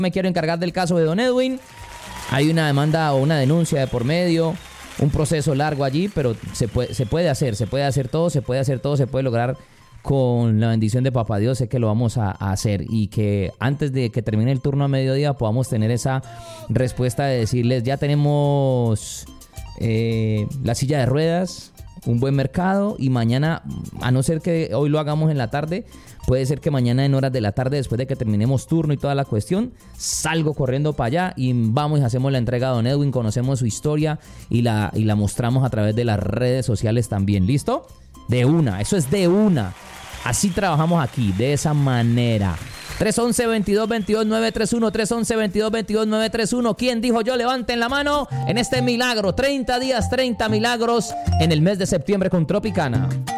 Me quiero encargar del caso de don Edwin. Hay una demanda o una denuncia de por medio, un proceso largo allí, pero se puede hacer todo, se puede lograr con la bendición de Papá Dios. Sé que lo vamos a hacer y que antes de que termine el turno a mediodía podamos tener esa respuesta de decirles: ya tenemos la silla de ruedas, un buen mercado, y mañana, a no ser que hoy lo hagamos en la tarde, puede ser que mañana en horas de la tarde, después de que terminemos turno y toda la cuestión, salgo corriendo para allá y vamos y hacemos la entrega a don Edwin, conocemos su historia y la mostramos a través de las redes sociales también. ¿Listo? De una, eso es de una. Así trabajamos aquí, de esa manera. 311-2222-931, 311-2222-931. ¿Quién dijo yo? Levanten la mano en este milagro. 30 días, 30 milagros en el mes de septiembre con Tropicana.